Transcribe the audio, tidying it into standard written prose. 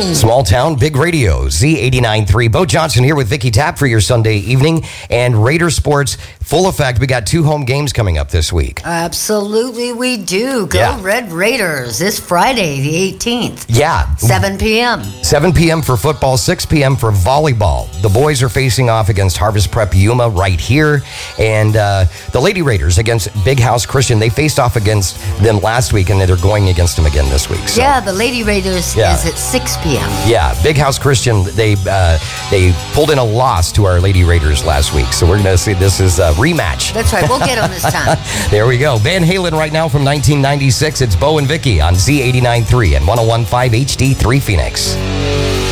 Small town, big radio, Z89.3. Bo Johnson here with Vicky Tapp for your Sunday evening. And Raider sports, full effect. We got 2 home games coming up this week. Absolutely, we do. Go Red Raiders this Friday, the 18th. Yeah. 7 p.m. 7 p.m. for football, 6 p.m. for volleyball. The boys are facing off against Harvest Prep Yuma right here. And the Lady Raiders against Big House Christian. They faced off against them last week, and they're going against them again this week. So. Yeah, the Lady Raiders is at 6 p.m. Yeah, Big House Christian, they pulled in a loss to our Lady Raiders last week. So we're going to see this is a rematch. That's right. We'll get them this time. There we go. Van Halen right now from 1996. It's Bo and Vicky on Z89.3 and 101.5 HD3 Phoenix.